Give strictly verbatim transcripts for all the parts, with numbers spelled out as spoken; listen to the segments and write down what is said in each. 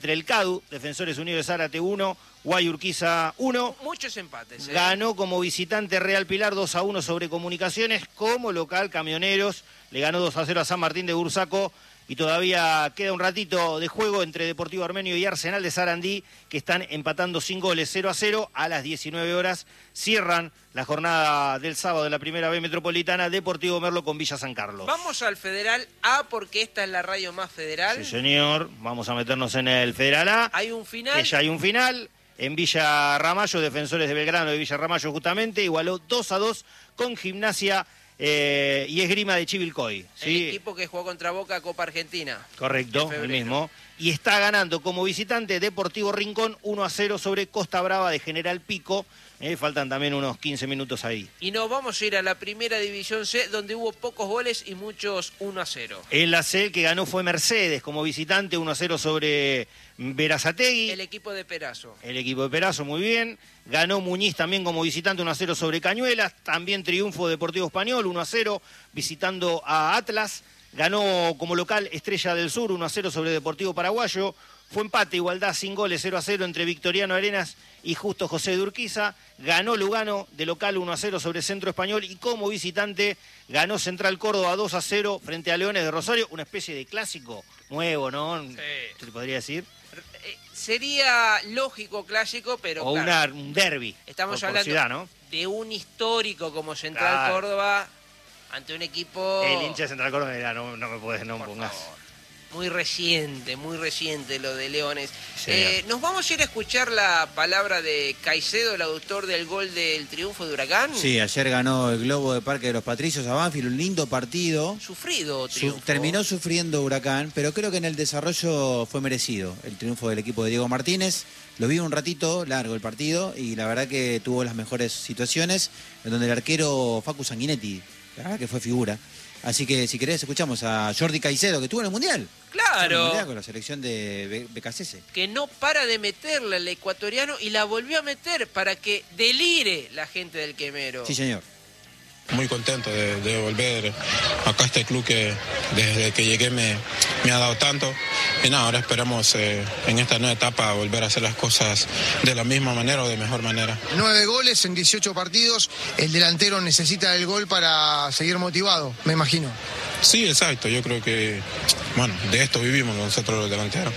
Entre el CADU, Defensores Unidos de Zárate uno, Guayurquiza uno. Muchos empates. ¿eh? Ganó como visitante Real Pilar dos a uno sobre Comunicaciones. Como local, Camioneros le ganó dos a cero a San Martín de Bursaco. Y todavía queda un ratito de juego entre Deportivo Armenio y Arsenal de Sarandí, que están empatando sin goles, cero a cero. A las diecinueve horas cierran la jornada del sábado de la Primera B Metropolitana, Deportivo Merlo con Villa San Carlos. Vamos al Federal A, porque esta es la radio más federal. Sí, señor. Vamos a meternos en el Federal A. Hay un final. Que ya hay un final. En Villa Ramallo, Defensores de Belgrano de Villa Ramallo justamente, igualó dos a dos con Gimnasia eh, y Esgrima de Chivilcoy. ¿sí? El equipo que jugó contra Boca Copa Argentina. Correcto, el mismo. Y está ganando como visitante Deportivo Rincón uno a cero sobre Costa Brava de General Pico. Eh, faltan también unos quince minutos ahí. Y nos vamos a ir a la Primera División C, donde hubo pocos goles y muchos uno a cero. En la C el que ganó fue Mercedes como visitante uno a cero sobre Berazategui. El equipo de Perazo. El equipo de Perazo, muy bien. Ganó Muñiz también como visitante uno a cero sobre Cañuelas. También triunfo Deportivo Español uno a cero visitando a Atlas. Ganó como local Estrella del Sur uno a cero sobre Deportivo Paraguayo. Fue empate, igualdad sin goles, cero a cero entre Victoriano Arenas y Justo José de Urquiza. Ganó Lugano de local uno a cero sobre Centro Español y como visitante ganó Central Córdoba dos a cero frente a Leones de Rosario. Una especie de clásico nuevo, ¿no? Sí. ¿Se le podría decir? Eh, sería lógico clásico, pero O claro, una, un derbi. estamos por, hablando por ciudad, ¿no? de un histórico como Central Claro. Córdoba ante un equipo... El hincha de Central Córdoba, mira, no, no me puedes, no me Por pongas. favor. Muy reciente, muy reciente lo de Leones. Sí, eh, nos vamos a ir a escuchar la palabra de Caicedo, el autor del gol del triunfo de Huracán. Sí, ayer ganó el Globo de Parque de los Patricios a Banfield, un lindo partido. Sufrido Su- triunfo. terminó sufriendo Huracán, pero creo que en el desarrollo fue merecido el triunfo del equipo de Diego Martínez. Lo vi un ratito largo el partido y la verdad que tuvo las mejores situaciones, en donde el arquero Facu Sanguinetti, la verdad que fue figura. Así que si querés escuchamos a Jordi Caicedo, que estuvo en el Mundial. Estuvo en el Claro. Mundial con la selección de B- BKCS. Que no para de meterla el ecuatoriano y la volvió a meter para que delire la gente del Quemero. Sí, señor. Muy contento de, de volver acá a este club que desde que llegué me, me ha dado tanto. Y nada, ahora esperamos eh, en esta nueva etapa volver a hacer las cosas de la misma manera o de mejor manera. Nueve goles en dieciocho partidos. El delantero necesita el gol para seguir motivado, me imagino. Sí, exacto. Yo creo que, bueno, de esto vivimos nosotros los delanteros.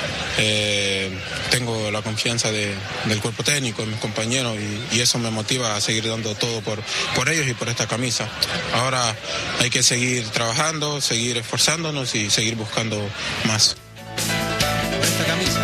Eh, tengo la confianza de, del cuerpo técnico, de mis compañeros, y, y eso me motiva a seguir dando todo por, por ellos y por esta camisa. Ahora hay que seguir trabajando, seguir esforzándonos y seguir buscando más. Esta camisa,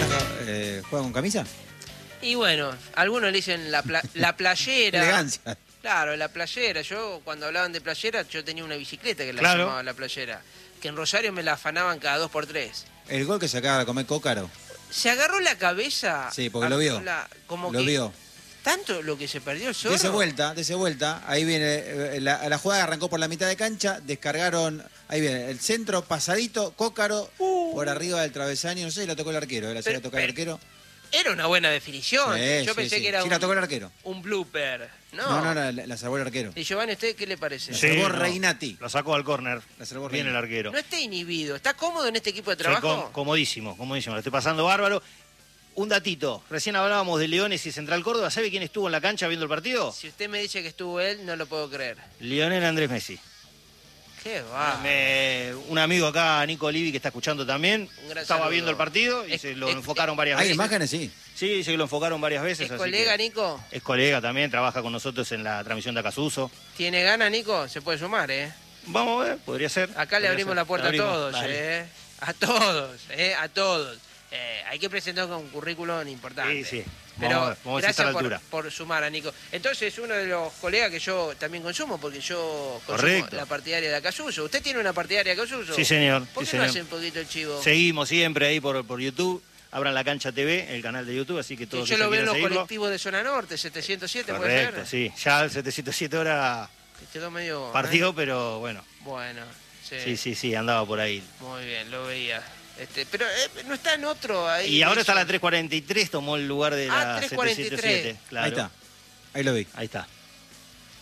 eh, ¿juega con camisa? Y bueno, algunos le dicen la, pla- la playera. Elegancia. Claro, la playera. Yo, cuando hablaban de playera, yo tenía una bicicleta que la Claro. llamaba la playera. Que en Rosario me la afanaban cada dos por tres. El gol que se acaba de comer Cócaro. Se agarró la cabeza. Sí, porque lo vio. la- como Lo que vio. tanto lo que se perdió el zorro. Dese vuelta, dese vuelta. Ahí viene, eh, la, la jugada arrancó por la mitad de cancha, descargaron, ahí viene, el centro pasadito, Cócaro, Uh. por arriba del travesaño, no sé si la tocó el arquero, era si Pero- la tocó el pero- arquero. Era una buena definición. Sí, Yo sí, pensé sí. que era Sí, un, la tocó el arquero. un blooper. No. No, no, la, la salvó el arquero. Y Giovanni, ¿usted qué le parece? Sí. salvó no. Reinati. Lo sacó al córner. La salvó Bien Reina. el arquero. No está inhibido. ¿Está cómodo en este equipo de Sí, trabajo? com- comodísimo, comodísimo. Lo estoy pasando bárbaro. Un datito. Recién hablábamos de Leones y Central Córdoba. ¿Sabe quién estuvo en la cancha viendo el partido? Si usted me dice que estuvo él, no lo puedo creer. Lionel Andrés Messi. Qué va. Me- un amigo acá, Nico Olivi, que está escuchando también, Un gran estaba saludo. viendo el partido y Es- se lo es- enfocaron varias Hay veces. imágenes, sí. Sí, dice que lo enfocaron varias veces. ¿Es así colega, que- Nico? Es colega también, trabaja con nosotros en la transmisión de Acasuso. ¿Tiene ganas, Nico? Se puede sumar, ¿eh? Vamos a ver, podría ser. Acá le podría abrimos ser. la puerta Le abrimos, a todos, dale. ¿eh? A todos, ¿eh? A todos. Eh, hay que presentar con un currículum importante. Sí, sí. Pero Vamos a ver, vamos a gracias estar a la por, altura. por sumar a Nico. Entonces, uno de los colegas que yo también consumo, porque yo consumo Correcto. la partidaria de Acasuso. ¿Usted tiene una partidaria de Acasuso? Sí, señor. ¿Por sí, qué no señor. hace un poquito el chivo? Seguimos siempre ahí por, por YouTube. Abran la Cancha T V, el canal de YouTube, así que Que todos yo los que lo veo en los quieran seguirlo. colectivos de Zona Norte, setecientos siete, ¿puede Correcto, ser? sí. Ya el setecientos siete horas Que quedó medio... partió, ¿eh? pero bueno. Bueno, sí. Sí, sí, sí, andaba por ahí. Muy bien, lo veía. Este, pero eh, no está en otro ahí. Y ahora está eso. la tres cuarenta y tres, tomó el lugar de Ah, la tres cuarenta y tres. setecientos setenta y siete. Claro. Ahí está. Ahí lo vi. Ahí está.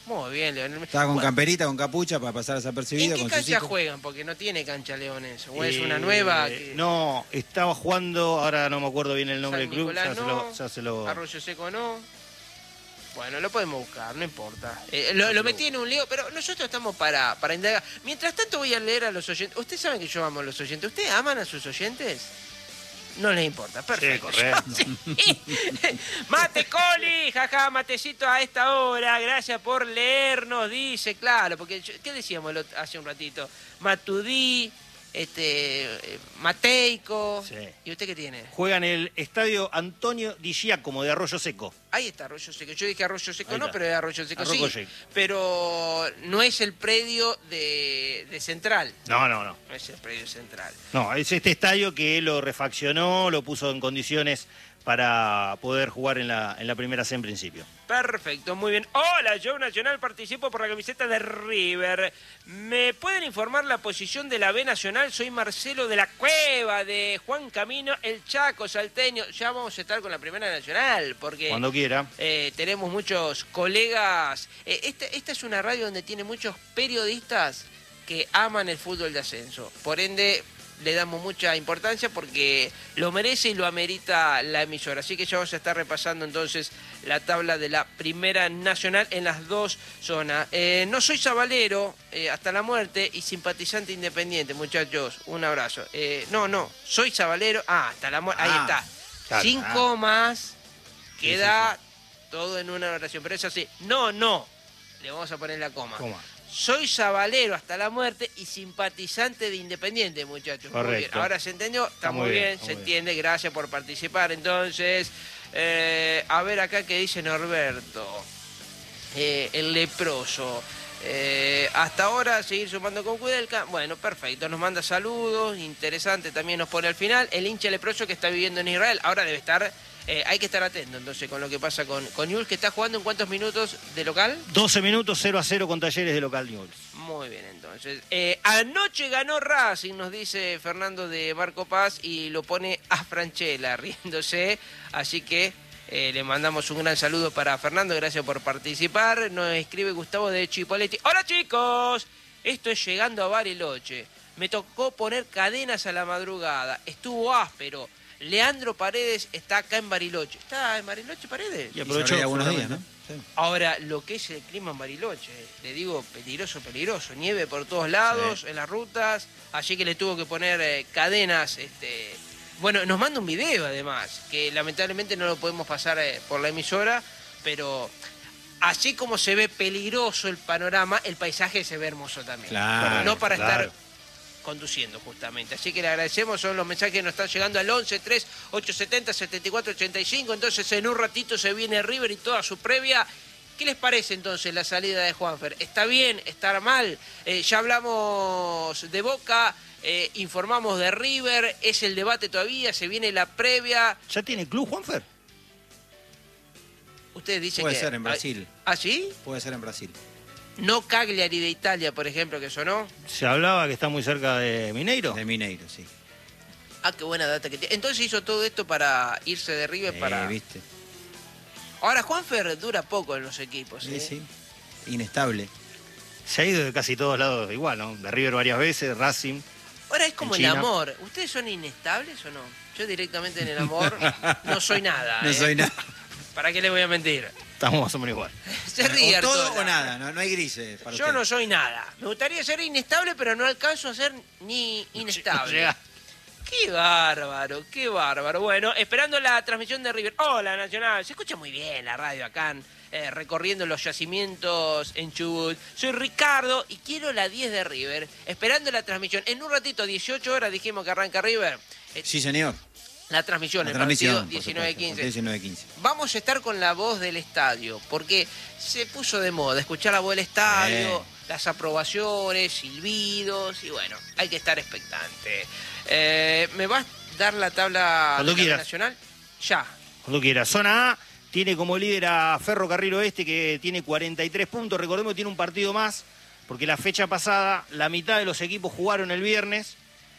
Muy bien, Leonel. Estaba con Bueno, camperita, con capucha para pasar desapercibido. ¿en qué con cancha Susito. juegan? Porque no tiene cancha Leones. ¿O es Eh, una nueva? Que... No, estaba jugando, ahora no me acuerdo bien el nombre San del club. Nicolás Ya se, no, lo, ya se lo... Arroyo Seco no. Bueno, lo podemos buscar, no importa. Eh, lo, lo metí en un lío, pero nosotros estamos para, para indagar. Mientras tanto voy a leer a los oyentes. Ustedes saben que yo amo a los oyentes. ¿Ustedes aman a sus oyentes? No les importa, perfecto. Sí, correcto. Sí. Mate Coli, jaja, matecito a esta hora, gracias por leernos, dice, claro, porque yo- ¿qué decíamos el otro- hace un ratito? Matudí, este, eh, Mateico, Sí. ¿y usted qué tiene? Juega en el estadio Antonio Di Giacomo de Arroyo Seco. Ahí está Arroyo Seco, yo dije Arroyo Seco Ahí no, está. pero es Arroyo Seco Arroyo sí, Seco. pero no es el predio de, de Central, No, no, no. no es el predio central. No, es este estadio que lo refaccionó, lo puso en condiciones para poder jugar en la, en la primera C en principio. Perfecto, muy bien. Hola, yo Nacional participo por la camiseta de River. ¿Me pueden informar la posición de la B Nacional? Soy Marcelo de la Cueva, de Juan Camino, el Chaco, salteño. Ya vamos a estar con la Primera Nacional, porque Cuando quiera. eh, tenemos muchos colegas. Eh, esta, esta es una radio donde tiene muchos periodistas que aman el fútbol de ascenso. Por ende, le damos mucha importancia porque lo merece y lo amerita la emisora. Así que ya vamos a estar repasando entonces la tabla de la Primera Nacional en las dos zonas. Eh, no soy sabalero eh, hasta la muerte y simpatizante independiente, muchachos. Un abrazo. Eh, no, no, soy sabalero. Ah, hasta la muerte. Ahí Ah, está. claro, Sin ah. comas, queda todo en una oración. Pero es así. No, no. Le vamos a poner la coma. Coma. Soy sabalero hasta la muerte y simpatizante de Independiente, muchachos. Muy bien. Correcto. Ahora se entendió, está, muy bien, está se muy entiende. Gracias por participar. Entonces, eh, a ver acá qué dice Norberto. Eh, el leproso. Eh, hasta ahora seguir sumando con Kudelka. Bueno, perfecto. Nos manda saludos. Interesante también nos pone al final. El hincha leproso que está viviendo en Israel. Ahora debe estar. Eh, hay que estar atento entonces con lo que pasa con, con Newell's, que está jugando en cuántos minutos de local. doce minutos, cero a cero con Talleres de local Newell's. Muy bien, entonces. Eh, anoche ganó Racing, nos dice Fernando de Marco Paz, y lo pone a Franchella riéndose. Así que eh, le mandamos un gran saludo para Fernando, gracias por participar. Nos escribe Gustavo de Chipoletti. Hola chicos, esto es llegando a Bariloche. Me tocó poner cadenas a la madrugada, estuvo áspero. Leandro Paredes está acá en Bariloche. ¿Está en Bariloche Paredes? Y Y aprovechó se veía algunos días, seguramente. ¿no? Sí. Ahora, lo que es el clima en Bariloche, le digo peligroso, peligroso. Nieve por todos lados, en las rutas, allí que le tuvo que poner eh, cadenas. Este... Bueno, nos manda un video además, que lamentablemente no lo podemos pasar eh, por la emisora, pero así como se ve peligroso el panorama, el paisaje se ve hermoso también. Claro, no para claro. estar conduciendo justamente. Así que le agradecemos, son los mensajes que nos están llegando al once tres ocho siete cero siete cuatro ocho cinco. Entonces en un ratito se viene River y toda su previa. ¿Qué les parece entonces la salida de Juanfer? ¿Está bien? ¿Está mal? Eh, ya hablamos de Boca, eh, informamos de River, es el debate todavía, se viene la previa. ¿Ya tiene club, Juanfer? Ustedes dicen Puede que... ser en Brasil. ¿Ah, sí? Puede ser en Brasil. No Cagliari de Italia, por ejemplo, que sonó. Se hablaba que está muy cerca de Mineiro. De Mineiro, sí. Ah, qué buena data que tiene. Entonces hizo todo esto para irse de River Eh, para... ¿Viste? Ahora Juanfer dura poco en los equipos. Sí, ¿eh? sí. Inestable. Se ha ido de casi todos lados igual, ¿no? De River varias veces, Racing. Ahora es como En el China. amor. ¿Ustedes son inestables o no? Yo directamente en el amor no soy nada. No ¿eh? soy nada. ¿Para qué le voy a mentir? Estamos más o menos igual. Se ríe O todo Artola. o nada, no, no hay grises. Para Yo usted. no soy nada. Me gustaría ser inestable, pero no alcanzo a ser ni inestable. No llega. Qué bárbaro, qué bárbaro. Bueno, esperando la transmisión de River. Hola, Nacional. Se escucha muy bien la radio acá, eh, recorriendo los yacimientos en Chubut. Soy Ricardo y quiero la diez de River. Esperando la transmisión. En un ratito, dieciocho horas, dijimos que arranca River. Eh, Sí, señor. La transmisión, La el transmisión. partido por diecinueve supuesto, quince. diecinueve quince. Vamos a estar con la voz del estadio, porque se puso de moda escuchar la voz del estadio, Eh. las aprobaciones, silbidos, y bueno, hay que estar expectante. Eh, ¿Me vas a dar la tabla Cuando de la quieras. nacional? Ya. Cuando quiera. Zona A tiene como líder a Ferrocarril Oeste, que tiene cuarenta y tres puntos. Recordemos que tiene un partido más, porque la fecha pasada la mitad de los equipos jugaron el viernes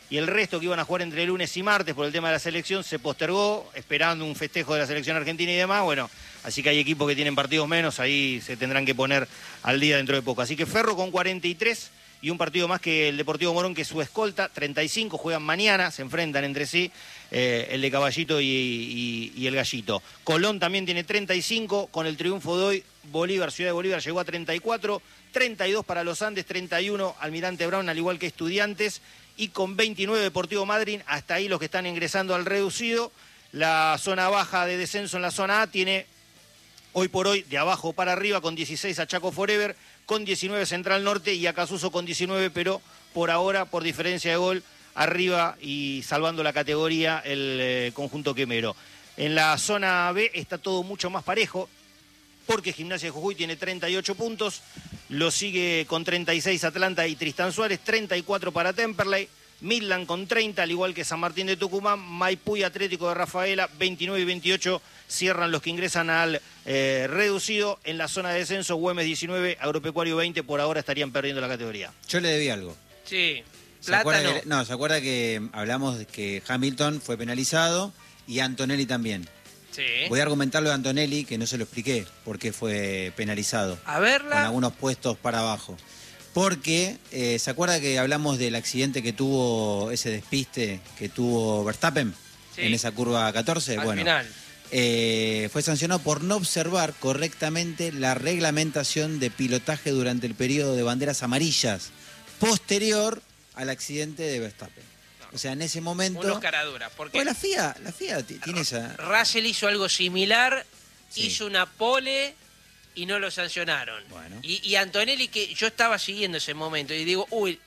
y el resto que iban a jugar entre lunes y martes por el tema de la selección se postergó, esperando un festejo de la selección argentina y demás. Bueno, así que hay equipos que tienen partidos menos, ahí se tendrán que poner al día dentro de poco. Así que Ferro con cuarenta y tres y un partido más que el Deportivo Morón, que es su escolta, treinta y cinco, juegan mañana, se enfrentan entre sí, eh, el de Caballito y, y, y el Gallito. Colón también tiene treinta y cinco, con el triunfo de hoy, Bolívar, Ciudad de Bolívar llegó a treinta y cuatro, treinta y dos para los Andes, treinta y uno Almirante Brown, al igual que Estudiantes, y con veintinueve Deportivo Madryn. Hasta ahí los que están ingresando al reducido. La zona baja de descenso en la zona A tiene hoy por hoy de abajo para arriba con dieciséis a Chaco Forever, con diecinueve Central Norte y Acasuso con diecinueve, pero por ahora, por diferencia de gol, arriba y salvando la categoría el eh, conjunto quemero. En la zona B está todo mucho más parejo, porque Gimnasia de Jujuy tiene treinta y ocho puntos, lo sigue con treinta y seis Atlanta y Tristán Suárez, treinta y cuatro para Temperley, Midland con treinta, al igual que San Martín de Tucumán, Maipú y Atlético de Rafaela, veintinueve y veintiocho, cierran los que ingresan al eh, reducido. En la zona de descenso, Güemes diecinueve, Agropecuario veinte, por ahora estarían perdiendo la categoría. Yo le debí algo. Sí, ¿Se acuerda Plátano. que, no, ¿se acuerda que hablamos de que Hamilton fue penalizado y Antonelli también? Sí. Voy a argumentar lo de Antonelli, que no se lo expliqué por qué fue penalizado. A verla. Con algunos puestos para abajo. Porque, eh, ¿se acuerda que hablamos del accidente que tuvo, ese despiste que tuvo Verstappen Sí. en esa curva catorce? Al Bueno, final. eh, fue sancionado por no observar correctamente la reglamentación de pilotaje durante el periodo de banderas amarillas, posterior al accidente de Verstappen. O sea, en ese momento... Unos caraduras. Porque Pues la F I A, la F I A t- tiene esa... Russell hizo algo similar, Sí. hizo una pole y no lo sancionaron. Bueno. Y, y Antonelli, que yo estaba siguiendo ese momento, y digo, uy,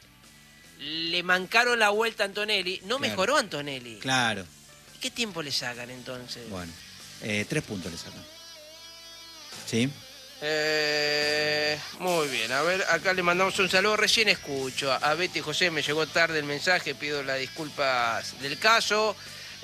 le mancaron la vuelta a Antonelli, no Claro. mejoró Antonelli. Claro, ¿Y qué tiempo le sacan entonces? bueno. Eh, tres puntos le sacan. ¿Sí? Eh, muy bien, a ver, acá le mandamos un saludo, recién escucho, a Betty José me llegó tarde el mensaje, pido las disculpas del caso,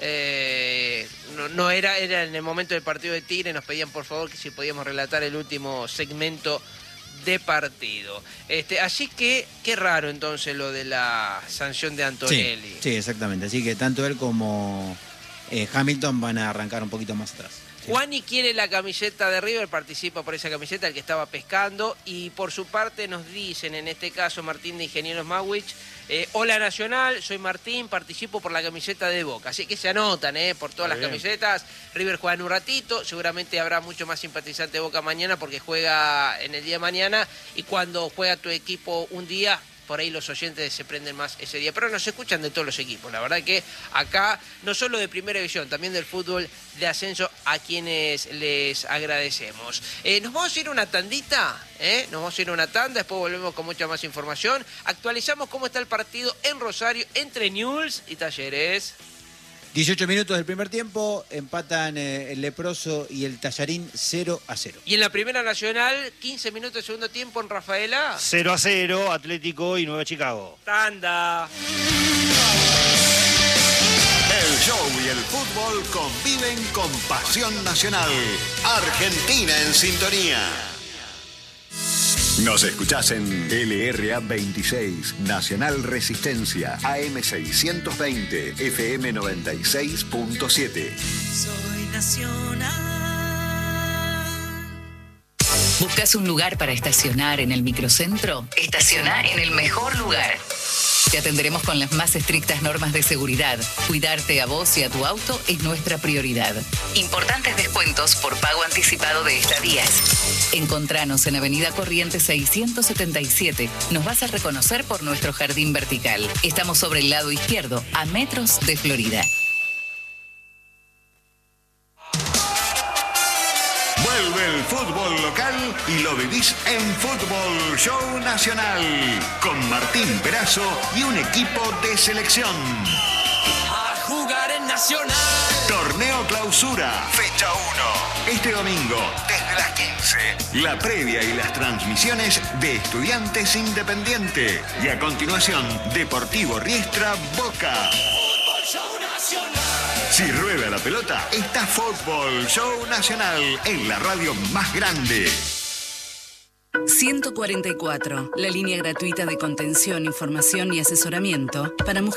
eh, no, no era, era en el momento del partido de Tigre, nos pedían por favor que si podíamos relatar el último segmento de partido. Este, así que, qué raro entonces lo de la sanción de Antonelli. Sí, sí, exactamente. Así que tanto él como eh, Hamilton van a arrancar un poquito más atrás. Sí. Juani quiere la camiseta de River, participa por esa camiseta, el que estaba pescando, y por su parte nos dicen, en este caso Martín de Ingenieros Mawich, eh, hola Nacional, soy Martín, participo por la camiseta de Boca, así que se anotan eh, por todas Muy las bien. camisetas. River juega en un ratito, seguramente habrá mucho más simpatizante de Boca mañana porque juega en el día de mañana, y cuando juega tu equipo un día, por ahí los oyentes se prenden más ese día, pero nos escuchan de todos los equipos. La verdad que acá, no solo de Primera División, también del fútbol de ascenso, a quienes les agradecemos. Eh, nos vamos a ir a una tandita, ¿eh? Nos vamos a ir a una tanda, después volvemos con mucha más información. Actualizamos cómo está el partido en Rosario entre Newell's y Talleres. dieciocho minutos del primer tiempo, empatan eh, el Leproso y el Tallarín cero a cero. Y en la Primera Nacional, quince minutos de segundo tiempo en Rafaela. cero a cero, Atlético y Nueva Chicago. Tanda. El show y el fútbol conviven con pasión nacional. Argentina en sintonía. Nos escuchás en L R A veintiséis, Nacional Resistencia, A M seiscientos veinte, F M noventa y seis punto siete. Soy nacional. ¿Buscas un lugar para estacionar en el microcentro? Estaciona en el mejor lugar. Te atenderemos con las más estrictas normas de seguridad. Cuidarte a vos y a tu auto es nuestra prioridad. Importantes descuentos por pago anticipado de estadías. Encontranos en Avenida Corrientes seiscientos setenta y siete. Nos vas a reconocer por nuestro jardín vertical. Estamos sobre el lado izquierdo, a metros de Florida. Vuelve el fútbol local y lo vivís en Fútbol Show Nacional con Martín Perazo y un equipo de selección. A jugar en Nacional. Torneo Clausura, fecha uno. Este domingo, desde las quince. La previa y las transmisiones de Estudiantes Independiente. Y a continuación, Deportivo Riestra Boca. Fútbol Show Nacional. Si rueda la pelota, está Fútbol Show Nacional en la radio más grande. ciento cuarenta y cuatro, la línea gratuita de contención, información y asesoramiento para mujeres.